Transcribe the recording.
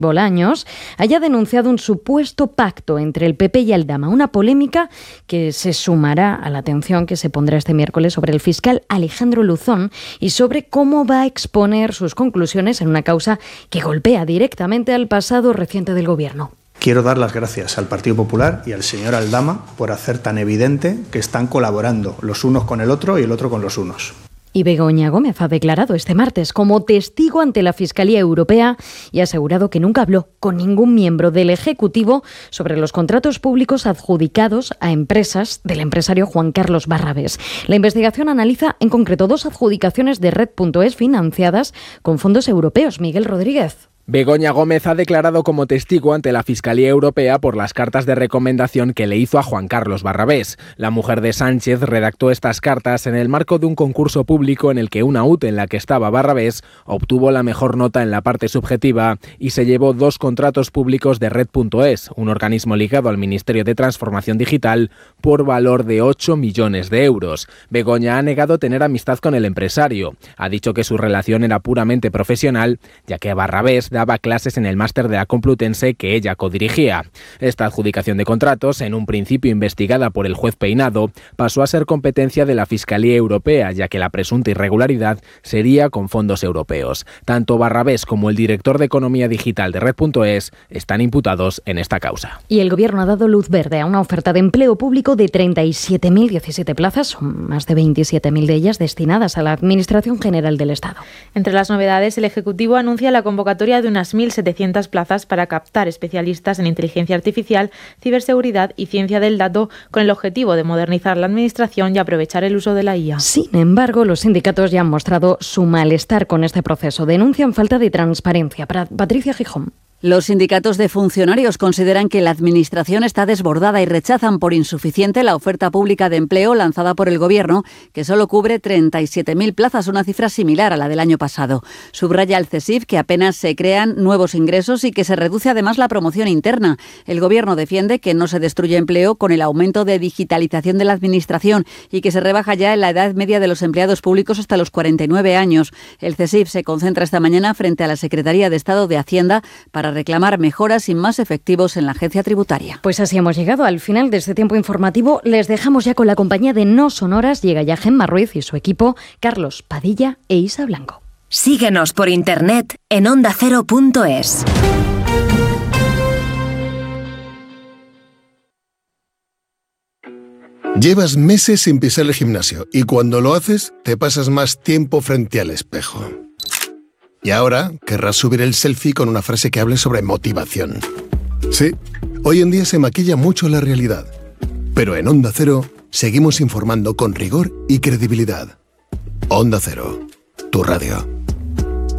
Bolaños haya denunciado un supuesto pacto entre el PP y Aldama, una polémica que se sumará a la atención que se pondrá este miércoles sobre el fiscal Alejandro Luzón y sobre cómo va a exponer sus conclusiones en una causa que golpea directamente al pasado reciente del Gobierno. Quiero dar las gracias al Partido Popular y al señor Aldama por hacer tan evidente que están colaborando los unos con el otro y el otro con los unos. Y Begoña Gómez ha declarado este martes como testigo ante la Fiscalía Europea y ha asegurado que nunca habló con ningún miembro del Ejecutivo sobre los contratos públicos adjudicados a empresas del empresario Juan Carlos Barrabés. La investigación analiza en concreto 2 adjudicaciones de Red.es financiadas con fondos europeos. Miguel Rodríguez. Begoña Gómez ha declarado como testigo ante la Fiscalía Europea por las cartas de recomendación que le hizo a Juan Carlos Barrabés. La mujer de Sánchez redactó estas cartas en el marco de un concurso público en el que una UT en la que estaba Barrabés obtuvo la mejor nota en la parte subjetiva y se llevó 2 contratos públicos de Red.es, un organismo ligado al Ministerio de Transformación Digital, por valor de 8 millones de euros. Begoña ha negado tener amistad con el empresario. Ha dicho que su relación era puramente profesional, ya que Barrabés daba clases en el máster de la Complutense que ella codirigía. Esta adjudicación de contratos, en un principio investigada por el juez Peinado, pasó a ser competencia de la Fiscalía Europea, ya que la presunta irregularidad sería con fondos europeos. Tanto Barrabés como el director de Economía Digital de Red.es están imputados en esta causa. Y el Gobierno ha dado luz verde a una oferta de empleo público de 37.017 plazas, más de 27.000 de ellas destinadas a la Administración General del Estado. Entre las novedades, el Ejecutivo anuncia la convocatoria de unas 1.700 plazas para captar especialistas en inteligencia artificial, ciberseguridad y ciencia del dato, con el objetivo de modernizar la Administración y aprovechar el uso de la IA. Sin embargo, los sindicatos ya han mostrado su malestar con este proceso. Denuncian falta de transparencia. Patricia Gijón. Los sindicatos de funcionarios consideran que la Administración está desbordada y rechazan por insuficiente la oferta pública de empleo lanzada por el Gobierno, que solo cubre 37.000 plazas, una cifra similar a la del año pasado. Subraya el CESIF que apenas se crean nuevos ingresos y que se reduce además la promoción interna. El Gobierno defiende que no se destruye empleo con el aumento de digitalización de la Administración y que se rebaja ya en la edad media de los empleados públicos hasta los 49 años. El CESIF se concentra esta mañana frente a la Secretaría de Estado de Hacienda para reclamar mejoras y más efectivos en la agencia tributaria. Pues así hemos llegado al final de este tiempo informativo. Les dejamos ya con la compañía de No Sonoras. Llega ya Gemma Ruiz y su equipo, Carlos Padilla e Isa Blanco. Síguenos por internet en ondacero.es. Llevas meses sin pisar el gimnasio y cuando lo haces te pasas más tiempo frente al espejo. Y ahora querrás subir el selfie con una frase que hable sobre motivación. Sí, hoy en día se maquilla mucho la realidad. Pero en Onda Cero seguimos informando con rigor y credibilidad. Onda Cero, tu radio.